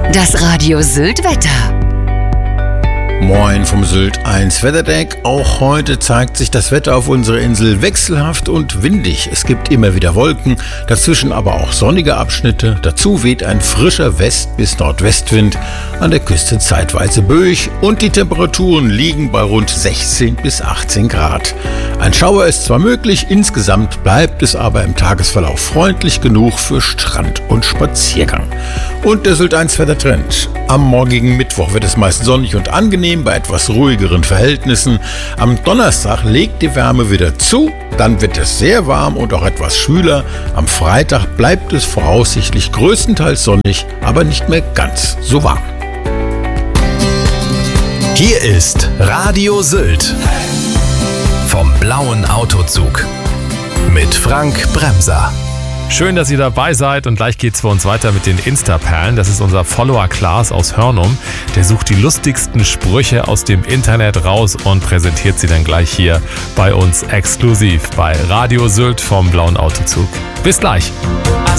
Das Radio Sylt Wetter. Moin vom Sylt 1 Wetterdeck. Auch heute zeigt sich das Wetter auf unserer Insel wechselhaft und windig. Es gibt immer wieder Wolken, dazwischen aber auch sonnige Abschnitte. Dazu weht ein frischer West- bis Nordwestwind, an der Küste zeitweise böig und die Temperaturen liegen bei rund 16 bis 18 Grad. Ein Schauer ist zwar möglich, insgesamt bleibt es aber im Tagesverlauf freundlich genug für Strand und Spaziergang. Und der Sylt 1 Wettertrend. Am morgigen Mittwoch wird es meist sonnig und angenehm bei etwas ruhigeren Verhältnissen. Am Donnerstag legt die Wärme wieder zu, dann wird es sehr warm und auch etwas schwüler. Am Freitag bleibt es voraussichtlich größtenteils sonnig, aber nicht mehr ganz so warm. Hier ist Radio Sylt vom blauen Autozug mit Frank Bremser. Schön, dass ihr dabei seid und gleich geht's für uns weiter mit den Insta-Perlen. Das ist unser Follower Klaas aus Hörnum. Der sucht die lustigsten Sprüche aus dem Internet raus und präsentiert sie dann gleich hier bei uns exklusiv bei Radio Sylt vom blauen Autozug. Bis gleich.